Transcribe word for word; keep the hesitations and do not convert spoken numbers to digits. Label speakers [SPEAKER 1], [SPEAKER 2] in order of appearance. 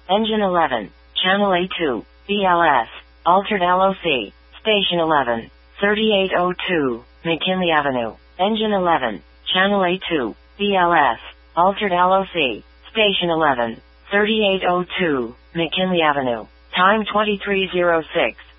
[SPEAKER 1] Engine eleven. Channel A two. B L S. Altered L O C. Station eleven. thirty-eight oh two. McKinley Avenue. Engine eleven. Channel A two. B L S. Altered L O C. Station eleven. thirty-eight oh two. McKinley Avenue. Time twenty-three oh six.